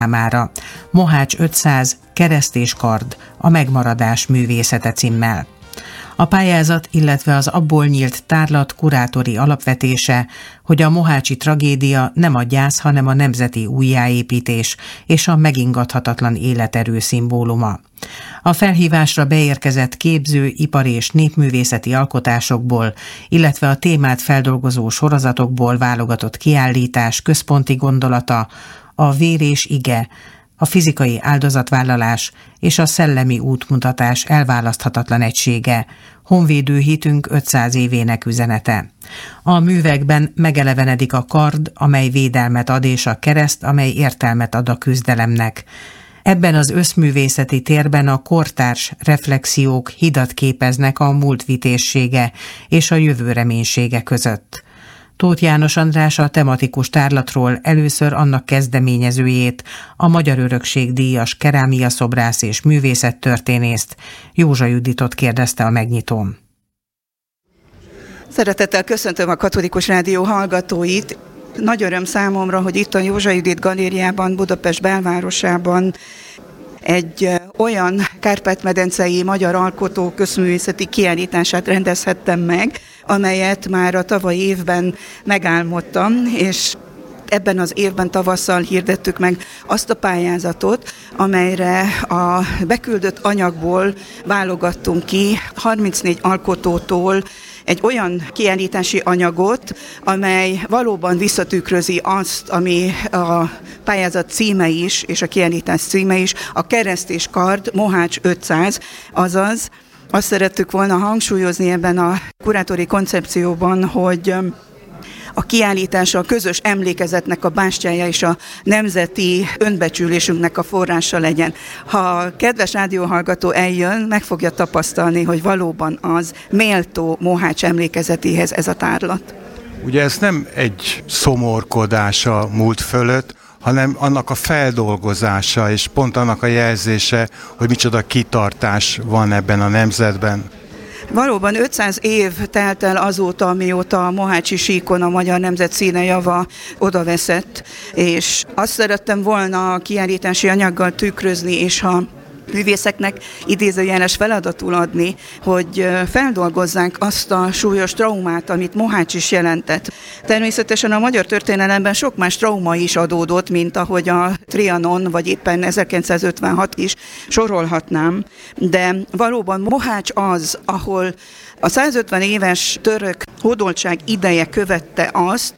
számára. Mohács 500 kereszt és kard, a megmaradás művészete címmel. A pályázat, illetve az abból nyílt tárlat kurátori alapvetése, hogy a mohácsi tragédia nem a gyász, hanem a nemzeti újjáépítés és a megingathatatlan életerő szimbóluma. A felhívásra beérkezett képző, ipari és népművészeti alkotásokból, illetve a témát feldolgozó sorozatokból válogatott kiállítás központi gondolata a vér és ige, a fizikai áldozatvállalás és a szellemi útmutatás elválaszthatatlan egysége, honvédő hitünk 500 évének üzenete. A művekben megelevenedik a kard, amely védelmet ad, és a kereszt, amely értelmet ad a küzdelemnek. Ebben az összművészeti térben a kortárs reflexiók hidat képeznek a múlt vitézsége és a jövő reménysége között. Tóth János András a tematikus tárlatról először annak kezdeményezőjét, a Magyar Örökség díjas kerámiaszobrász és művészettörténészt, Józsa Juditot kérdezte a megnyitón. Szeretettel köszöntöm a Katolikus Rádió hallgatóit. Nagy öröm számomra, hogy itt a Józsa Judit galériában, Budapest belvárosában egy olyan kárpát-medencei magyar alkotó közművészeti kiállítását rendezhettem meg, amelyet már a tavalyi évben megálmodtam, és ebben az évben tavasszal hirdettük meg azt a pályázatot, amelyre a beküldött anyagból válogattunk ki 34 alkotótól egy olyan kiállítási anyagot, amely valóban visszatükrözi azt, ami a pályázat címe is, és a kiállítás címe is, a kereszt és kard, Mohács 500, azaz azt szerettük volna hangsúlyozni ebben a kurátori koncepcióban, hogy a kiállítás a közös emlékezetnek a bástyája és a nemzeti önbecsülésünknek a forrása legyen. Ha a kedves rádióhallgató eljön, meg fogja tapasztalni, hogy valóban az méltó Mohács emlékezetéhez ez a tárlat. Ugye ez nem egy szomorkodás a múlt fölött, hanem annak a feldolgozása, és pont annak a jelzése, hogy micsoda kitartás van ebben a nemzetben. Valóban 500 év telt el azóta, amióta a mohácsi síkon a magyar nemzet színe java odaveszett, és azt szerettem volna a kiállítási anyaggal tükrözni, és ha művészeknek idézőjeles feladatul adni, hogy feldolgozzák azt a súlyos traumát, amit Mohács is jelentett. Természetesen a magyar történelemben sok más trauma is adódott, mint ahogy a Trianon, vagy éppen 1956 is sorolhatnám, de valóban Mohács az, ahol a 150 éves török hódoltság ideje követte azt,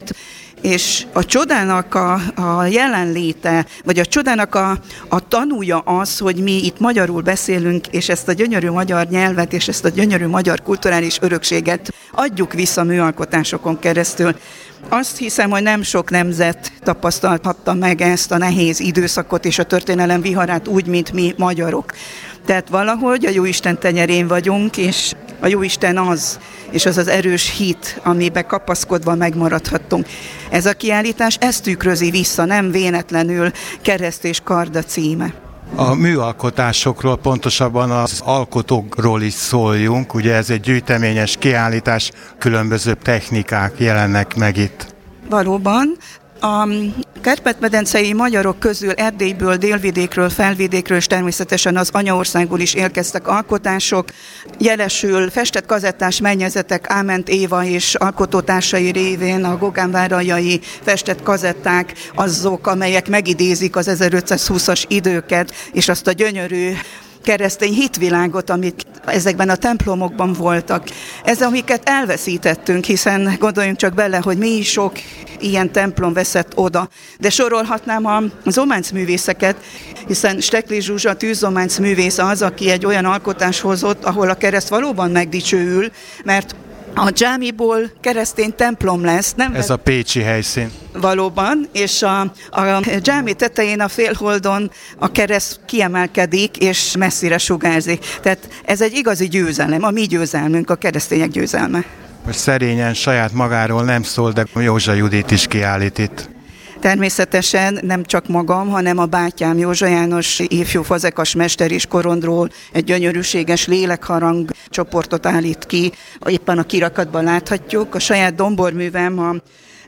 és a csodának a jelenléte, vagy a csodának a tanúja az, hogy mi itt magyarul beszélünk, és ezt a gyönyörű magyar nyelvet, és ezt a gyönyörű magyar kulturális örökséget adjuk vissza műalkotásokon keresztül. Azt hiszem, hogy nem sok nemzet tapasztalhatta meg ezt a nehéz időszakot és a történelem viharát úgy, mint mi magyarok. Tehát valahogy a Jóisten tenyerén vagyunk, és a Jóisten az, és az az erős hit, amiben kapaszkodva megmaradhattunk. Ez a kiállítás ezt tükrözi vissza, nem véletlenül kereszt és kard a címe. A műalkotásokról, pontosabban az alkotókról is szóljunk, ugye ez egy gyűjteményes kiállítás, különböző technikák jelennek meg itt. Valóban. A kárpát-medencei magyarok közül Erdélyből, Délvidékről, Felvidékről és természetesen az anyaországból is érkeztek alkotások. Jelesül festett kazettás mennyezetek Áment Éva és alkotótársai révén a gogánvárajai festett kazetták azok, amelyek megidézik az 1520-as időket, és azt a gyönyörű keresztény hitvilágot, amik ezekben a templomokban voltak. Ez, amiket elveszítettünk, hiszen gondoljunk csak bele, hogy mi is sok ilyen templom veszett oda. De sorolhatnám az ománcművészeket, hiszen Stekli Zsuzsa tűzománcművész az, aki egy olyan alkotás hozott, ahol a kereszt valóban megdicsőül, mert a dzsámiból keresztény templom lesz. Nem ez a pécsi helyszín. Valóban, és a dzsámi tetején a félholdon a kereszt kiemelkedik, és messzire sugárzik. Tehát ez egy igazi győzelem, a mi győzelmünk, a keresztények győzelme. Most szerényen saját magáról nem szól, de Józsa Judit is kiállít itt. Természetesen nem csak magam, hanem a bátyám Józsa János ifjú fazekas mester is Korondról egy gyönyörűséges lélekharang csoportot állít ki. Éppen a kirakatban láthatjuk. A saját domborművem a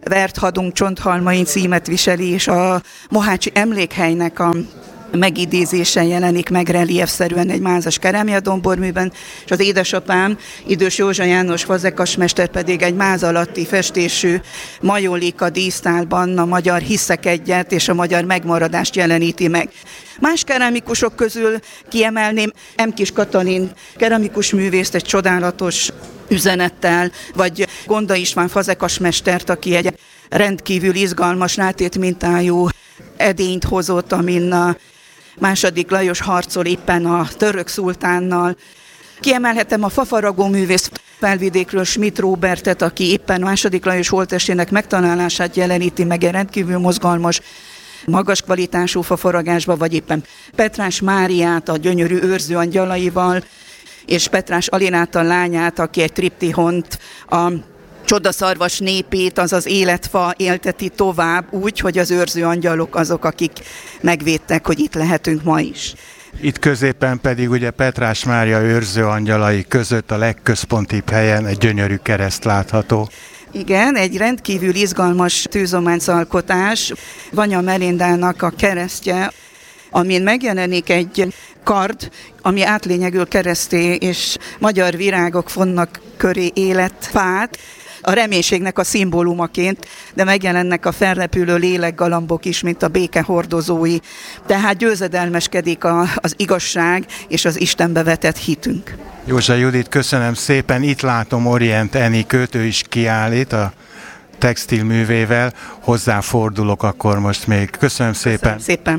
Vert hadunk csonthalmain címet viseli, és a mohácsi emlékhelynek a megidézésen jelenik meg reliefszerűen egy mázas kerámia domborműben, és az édesapám, idős Józsa János fazekasmester pedig egy máz alatti festésű majolika dísztálban a magyar hiszekegyet és a magyar megmaradást jeleníti meg. Más keramikusok közül kiemelném M. Kis Katalin keramikus művészt egy csodálatos üzenettel, vagy Gonda István fazekasmestert, aki egy rendkívül izgalmas, rátétmintájú edényt hozott, amin a II. Lajos harcol éppen a török szultánnal. Kiemelhetem a fafaragó művész Felvidékről Schmidt Róbertet, aki éppen II. Lajos holttestének megtalálását jeleníti meg egy rendkívül mozgalmas, magas kvalitású fafaragásba, vagy éppen Petrás Máriát a gyönyörű őrző angyalaival, és Petrás Alinát a lányát, aki egy triptihont, a csodaszarvas népét, azaz életfa élteti tovább úgy, hogy az őrző angyalok azok, akik megvédtek, hogy itt lehetünk ma is. Itt középen pedig ugye Petrás Mária őrző angyalai között a legközpontibb helyen egy gyönyörű kereszt látható. Igen, egy rendkívül izgalmas tűzománcolkotás, Vanya Melindának a keresztje, amin megjelenik egy kard, ami átlényegül kereszté, és magyar virágok fonnak köré életfát, a reménységnek a szimbólumaként, de megjelennek a felrepülő lélekgalambok is, mint a béke hordozói. Tehát győzedelmeskedik az igazság és az Istenbe vetett hitünk. Józsa Judit, köszönöm szépen. Itt látom Orient Enikőt, ő is kiállít a textilművével. Hozzáfordulok akkor most még. Köszönöm szépen. Köszönöm szépen.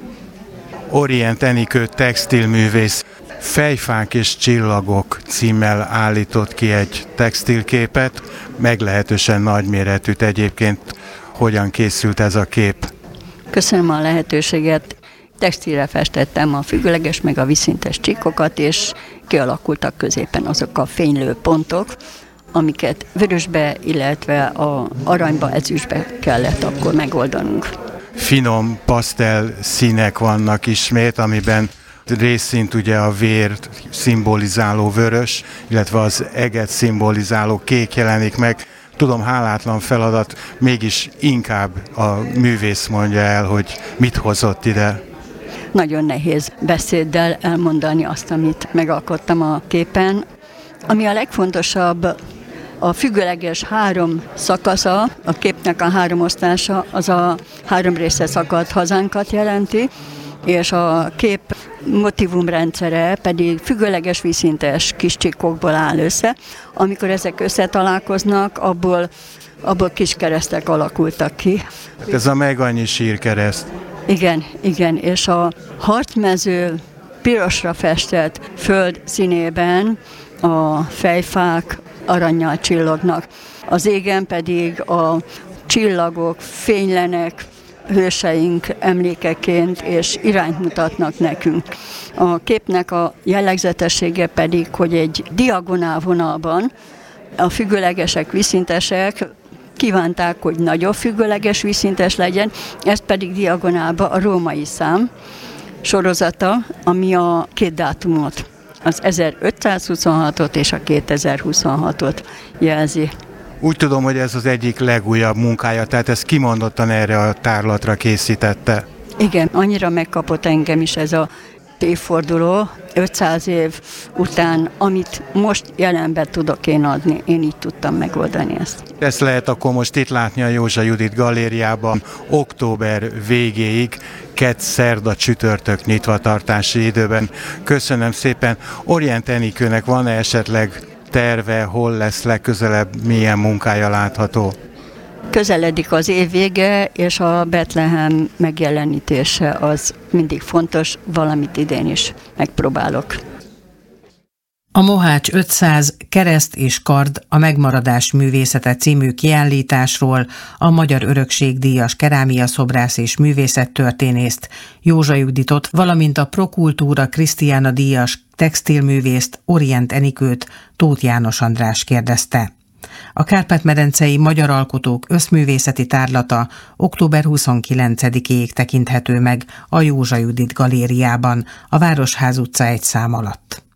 Orient Enikő textilművész Fejfák és csillagok címmel állított ki egy textilképet, meglehetősen nagyméretűt egyébként. Hogyan készült ez a kép? Köszönöm a lehetőséget. Textilre festettem a függőleges meg a vízszintes csíkokat, és kialakultak középen azok a fénylő pontok, amiket vörösbe, illetve a aranyba, ezüstbe kellett akkor megoldanunk. Finom pasztel színek vannak ismét, amiben részint ugye a vért szimbolizáló vörös, illetve az eget szimbolizáló kék jelenik meg. Tudom, hálátlan feladat, mégis inkább a művész mondja el, hogy mit hozott ide. Nagyon nehéz beszéddel elmondani azt, amit megalkottam a képen. Ami a legfontosabb, a függőleges 3 szakasza, a képnek a 3 osztása, az a 3 része szakadt hazánkat jelenti, és a kép motivumrendszere pedig függőleges vízszintes kis csíkokból áll össze. Amikor ezek összetalálkoznak, abból kis keresztek alakultak ki. Ez a meg annyi sírkereszt. Igen, és a harcmező pirosra festett föld színében a fejfák arannyal csillognak. Az égen pedig a csillagok fénylenek hőseink emlékeként, és irányt mutatnak nekünk. A képnek a jellegzetessége pedig, hogy egy diagonál vonalban a függőlegesek, vízszintesek kívánták, hogy nagyobb függőleges vízszintes legyen, ez pedig diagonálba a római szám sorozata, ami a 2 dátumot, az 1526-ot és a 2026-ot jelzi. Úgy tudom, hogy ez az egyik legújabb munkája, tehát ezt kimondottan erre a tárlatra készítette. Igen, annyira megkapott engem is ez a évforduló, 500 év után, amit most jelenben tudok én adni, én így tudtam megoldani ezt. Ezt lehet akkor most itt látni a Józsa Judit galériában október végéig, kedd, szerda, csütörtök nyitvatartási időben. Köszönöm szépen. Orient Enikőnek van-e esetleg terve, hol lesz legközelebb, milyen munkája látható? Közeledik az év vége, és a Betlehem megjelenítése az mindig fontos, valamit idén is megpróbálok. A Mohács 500 kereszt és kard a megmaradás művészete című kiállításról a Magyar Örökség díjas kerámiaszobrász és művészettörténészt, Józsa Juditot, valamint a Prokultúra Krisztiána díjas textilművészt, Orient Enikőt Tóth János András kérdezte. A Kárpát-medencei magyar alkotók összművészeti tárlata október 29-ig tekinthető meg a Józsa Judit galériában, a Városház utca 1 szám alatt.